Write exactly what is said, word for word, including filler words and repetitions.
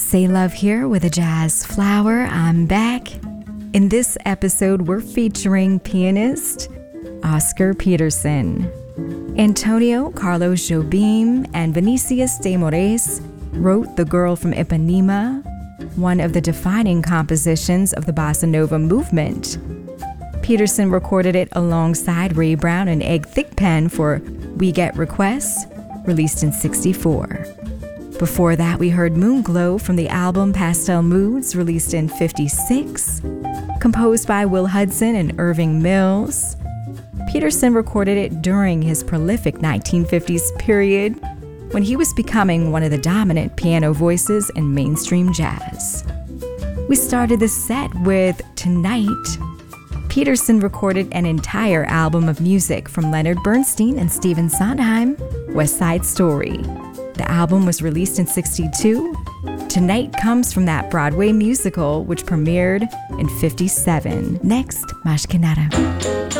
Say Love here with a jazz flower. I'm back. In this episode, we're featuring pianist Oscar Peterson. Antonio Carlos Jobim and Vinicius de Moraes wrote The Girl from Ipanema, one of the defining compositions of the bossa nova movement. Peterson recorded it alongside Ray Brown and Egg Thigpen for We Get Requests, released in sixty-four. Before that, we heard Moonglow from the album Pastel Moods, released in fifty-six, composed by Will Hudson and Irving Mills. Peterson recorded it during his prolific nineteen fifties period, when he was becoming one of the dominant piano voices in mainstream jazz. We started the set with Tonight. Peterson recorded an entire album of music from Leonard Bernstein and Stephen Sondheim, West Side Story. The album was released in sixty-two. Tonight comes from that Broadway musical, which premiered in fifty-seven. Next, Mashkinara.